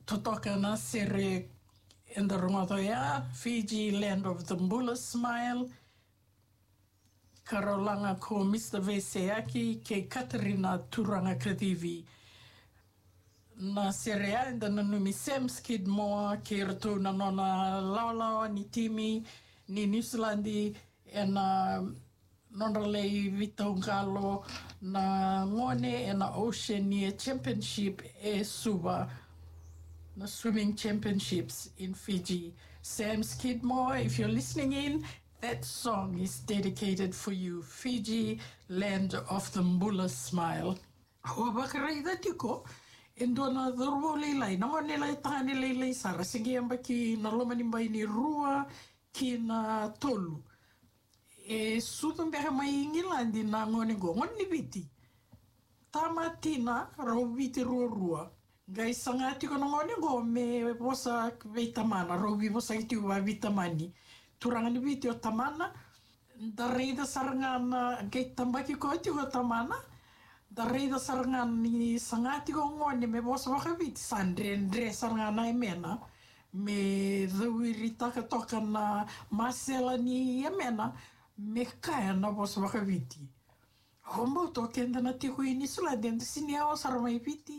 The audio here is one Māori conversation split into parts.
Totoka na sere in the Rongotoya, Fiji, land of the Mbula smile. Karolanga ko Mr. Veseaki ke Katerina Turanga Kadivi. Na serea inda nanumi Sam Skidmore ke rato na nona Laulawa ni Timi ni New Zealandi e na nonalei Vitaungalo na ngone e na Oceania Championship e Suba na swimming championships in Fiji. Sam Skidmore, if you're listening in, that song is dedicated for you. Fiji, land of the Mbula smile. Hoa bakarai da tiko. Endo na dhurwo leilai. Nango nelai tahani leilai sara. Sige amba ki na lomani mbai ni rua ki na tolu. E sudun beha mai ngilandi na ngoni go. Ngoni biti. Tama tina rau biti rua rua. Gai sangati ko ngoni go me bosa vitamana. Rau vi bosa iti wa vitamani. Turangani biti o tamana. Da reida sarangana gai tambaki ko iti o tamana. Da reida sarangani sangati ko ngoni me bosa waka biti sandre sarangana e mena. Me dhawiri taka toka na masela ni e mena. Me kaya na bosa waka biti. Hombo to kenda na tiko ini sula dente sini awa saramai biti.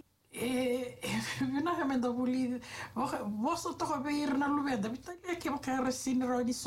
Vina hamenda buli bosa toka beir na lubenda. Bitalia ke makara sini roni